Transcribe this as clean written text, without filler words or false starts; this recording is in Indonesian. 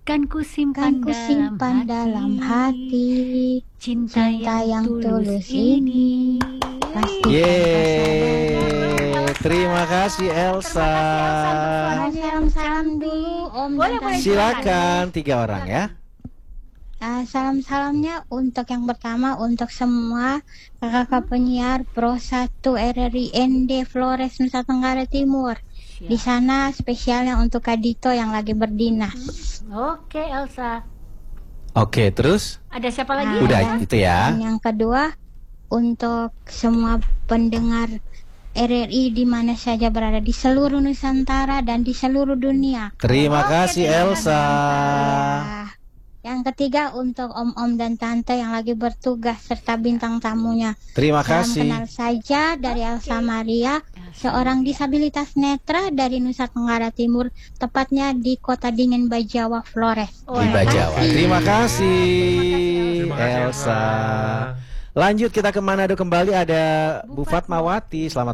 Kan ku simpan dalam hati cinta yang tulus ini. pasti Yeay, terima kasih Elsa. salam dulu Om dan Tante. Silakan 3 orang ya. Salam-salamnya untuk yang pertama untuk semua kakak penyiar Pro 1 RRI ND Flores Nusa Tenggara Timur. Di sana spesialnya untuk Kak Dito yang lagi berdinas. Oke, Elsa. Oke, terus? Ada siapa lagi? Udah itu ya. Dan yang kedua untuk semua pendengar RRI di mana saja berada di seluruh Nusantara dan di seluruh dunia. Terima kasih Elsa. Ya. Yang ketiga untuk om-om dan tante yang lagi bertugas serta bintang tamunya. Terima Salam kasih. kenal saja dari Elsa Maria, seorang disabilitas netra dari Nusa Tenggara Timur, tepatnya di Kota Dingin Bajawa, Flores. Di Bajawa. Terima kasih Terima kasih, Elsa. Lanjut kita ke Manado kembali, ada Bu Fatmawati. Selamat